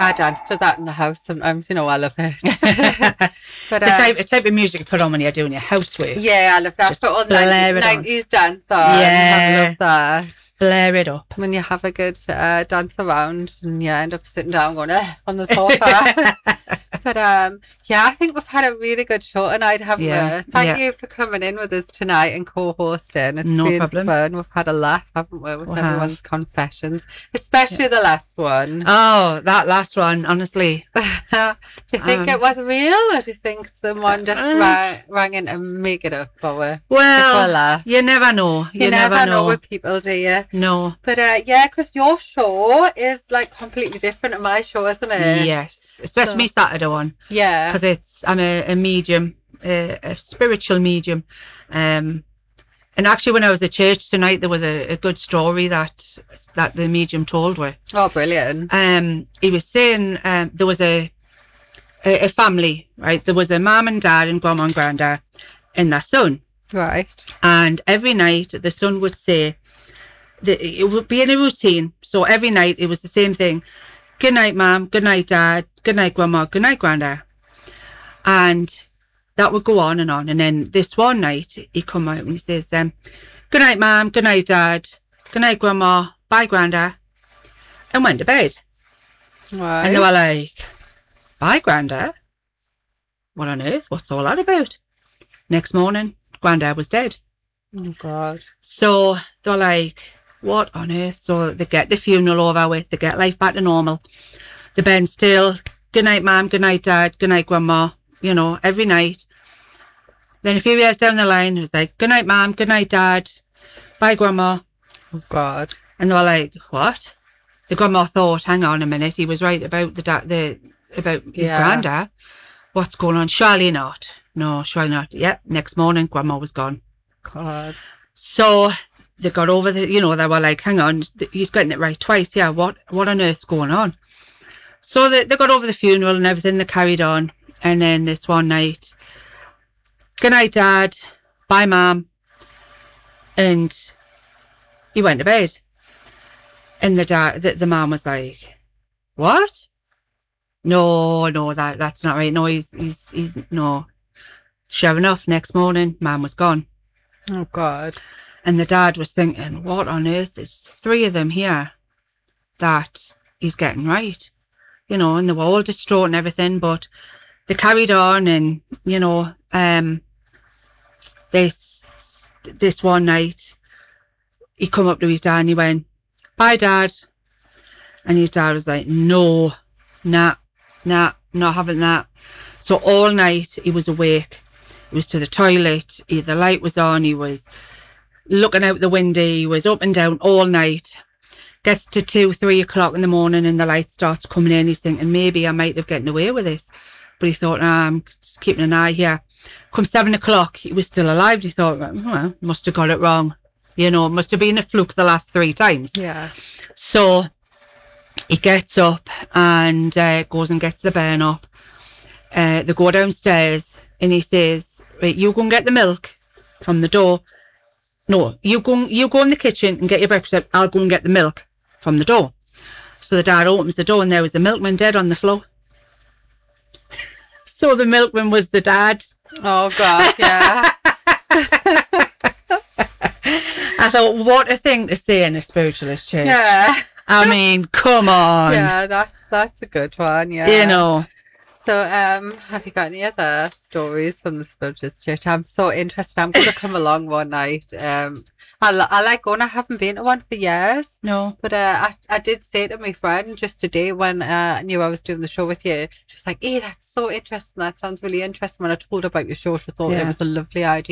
I dance to that in the house sometimes, you know, I love it. But It's the type of music you put on when you're doing your housework. yeah, I love that. Just Put all blare it on. 90s dance on. Yeah. I love that. Blare it up. When you have a good dance around and you end up sitting down going on the sofa. But yeah, I think we've had a really good show tonight, haven't we? Thank you for coming in with us tonight and co-hosting. It's No been problem. fun. We've had a laugh, haven't we, with everyone's confessions, especially the last one. Oh, that last one, honestly. Do you think it was real, or do you think someone just rang in to make it up for you? Well, you never know. You never know with people, do you? No. But yeah, because your show is like completely different to my show, isn't it? Yes. Especially Saturday one. Yeah. Because I'm a medium, a spiritual medium. And actually when I was at church tonight, there was a good story that the medium told me. Oh, brilliant. He was saying there was a family, right? There was a mum and dad and grandma and granddad and their son. Right. And every night the son would say, it would be in a routine. So every night it was the same thing. Good night, mum. Good night, dad. Good night, grandma. Good night, granddad. And that would go on. And then this one night, he come out and he says, good night, mum. Good night, dad. Good night, grandma. Bye, granddad. And went to bed. Right. And they were like, bye, granddad. What on earth? What's all that about? Next morning, granddad was dead. Oh, God. So they're like, what on earth? So they get the funeral over with, they get life back to normal. The bed still, good night, mum, good night, dad, good night, grandma, you know, every night. Then a few years down the line, it was like, good night, mum, good night, dad, bye, grandma. Oh, God. And they were like, what? The grandma thought, hang on a minute, he was right about about his granddad. What's going on? Surely not. No, surely not. Yep, next morning, grandma was gone. God. So they got over they were like, hang on, he's getting it right twice. Yeah, what on earth's going on? So they got over the funeral and everything, they carried on. And then this one night, good night, dad, bye, mum. And he went to bed. And the mum was like, what? No, that's not right. No, he's no. Sure enough, next morning, mum was gone. Oh, God. And the dad was thinking, what on earth? There's 3 of them here that he's getting right. You know, and they were all distraught and everything, but they carried on. And, you know, this one night, he come up to his dad and he went, bye, dad. And his dad was like, no, nah, not having that. So all night he was awake. He was to the toilet. The light was on. He was looking out the window. He was up and down all night. Gets to 2-3 o'clock in the morning and the light starts coming in. He's thinking, maybe I might have gotten away with this. But he thought, I'm just keeping an eye here. Come 7 o'clock, he was still alive. He thought, well, must have got it wrong. You know, it must have been a fluke the last 3 times. Yeah. So he gets up and goes and gets the burn up. They go downstairs and he says, right, you go and get the milk from the door. No, you go in the kitchen and get your breakfast. I'll go and get the milk from the door. So the dad opens the door and there was the milkman dead on the floor. So the milkman was the dad. Oh, God, yeah. I thought, what a thing to say in a spiritualist church. Yeah. I mean, come on. Yeah, that's a good one, yeah. You know. So, have you got any other stories from the spiritualist church? I'm so interested. I'm going to come along one night. I like going. I haven't been to one for years. No. But I did say to my friend just today when I knew I was doing the show with you, she was like, hey, that's so interesting. That sounds really interesting. When I told her about your show, she thought it was a lovely idea.